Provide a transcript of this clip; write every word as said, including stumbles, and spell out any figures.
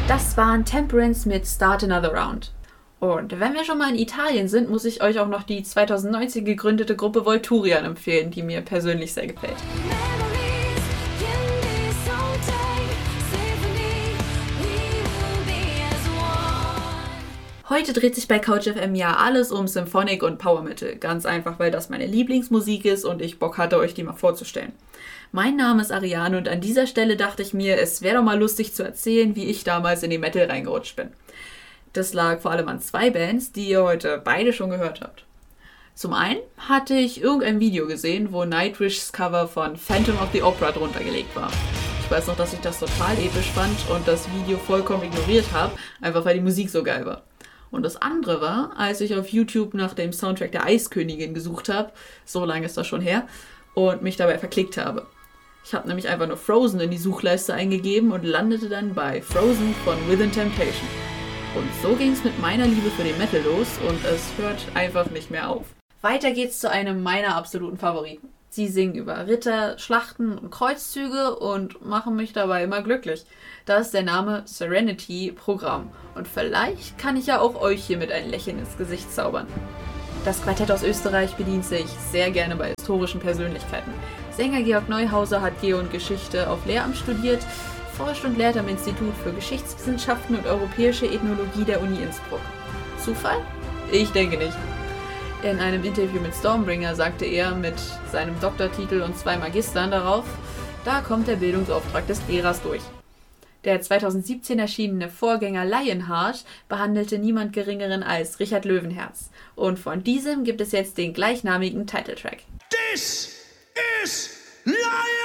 Das waren Temperance mit Start Another Round. Und wenn wir schon mal in Italien sind, muss ich euch auch noch die zweitausendneunzehn gegründete Gruppe Volturian empfehlen, die mir persönlich sehr gefällt. Heute dreht sich bei CouchFM ja alles um Symphonic und Power Metal. Ganz einfach, weil das meine Lieblingsmusik ist und ich Bock hatte, euch die mal vorzustellen. Mein Name ist Ariane und an dieser Stelle dachte ich mir, es wäre doch mal lustig zu erzählen, wie ich damals in die Metal reingerutscht bin. Das lag vor allem an zwei Bands, die ihr heute beide schon gehört habt. Zum einen hatte ich irgendein Video gesehen, wo Nightwish's Cover von Phantom of the Opera drunter gelegt war. Ich weiß noch, dass ich das total episch fand und das Video vollkommen ignoriert habe, einfach weil die Musik so geil war. Und das andere war, als ich auf YouTube nach dem Soundtrack der Eiskönigin gesucht habe, so lange ist das schon her, und mich dabei verklickt habe. Ich habe nämlich einfach nur Frozen in die Suchleiste eingegeben und landete dann bei Frozen von Within Temptation. Und so ging es mit meiner Liebe für den Metal los und es hört einfach nicht mehr auf. Weiter geht's zu einem meiner absoluten Favoriten. Sie singen über Ritter, Schlachten und Kreuzzüge und machen mich dabei immer glücklich. Das ist der Name Serenity Programm. Und vielleicht kann ich ja auch euch hier mit ein Lächeln ins Gesicht zaubern. Das Quartett aus Österreich bedient sich sehr gerne bei historischen Persönlichkeiten. Sänger Georg Neuhauser hat Geo und Geschichte auf Lehramt studiert, forscht und lehrt am Institut für Geschichtswissenschaften und Europäische Ethnologie der Uni Innsbruck. Zufall? Ich denke nicht. In einem Interview mit Stormbringer sagte er mit seinem Doktortitel und zwei Magistern darauf, da kommt der Bildungsauftrag des Lehrers durch. Der zweitausendsiebzehn erschienene Vorgänger Lionheart behandelte niemand Geringeren als Richard Löwenherz. Und von diesem gibt es jetzt den gleichnamigen Titeltrack. This is Lionheart!